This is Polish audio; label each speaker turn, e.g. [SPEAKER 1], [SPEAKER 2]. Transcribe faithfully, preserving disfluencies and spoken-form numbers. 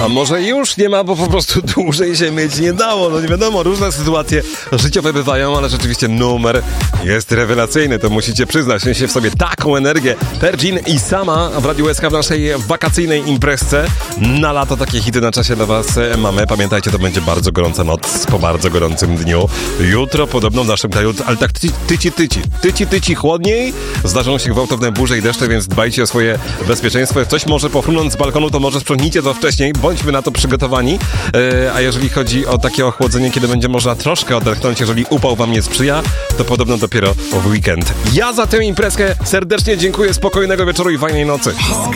[SPEAKER 1] A może już nie ma, bo po prostu dłużej się mieć nie dało. No nie wiadomo, różne sytuacje życiowe bywają, ale rzeczywiście numer jest rewelacyjny. To musicie przyznać. Niesie w sobie taką energię. Pergin i Sama w Radiu S K w naszej wakacyjnej imprezce. Na lato takie hity na czasie dla was mamy. Pamiętajcie, to będzie bardzo gorąca noc po bardzo gorącym dniu. Jutro podobno w naszym kraju, ale tak tyci, tyci, tyci, tyci, tyci chłodniej. Zdarzą się gwałtowne burze i deszcze, więc dbajcie o swoje bezpieczeństwo. Jak coś może pofrunąć z balkonu, to może sprzątnijcie to wcześniej. Bądźmy na to przygotowani. Yy, a jeżeli chodzi o takie ochłodzenie, kiedy będzie można troszkę odetchnąć, jeżeli upał wam nie sprzyja, to podobno dopiero w weekend. Ja za tę imprezkę serdecznie dziękuję. Spokojnego wieczoru i fajnej nocy.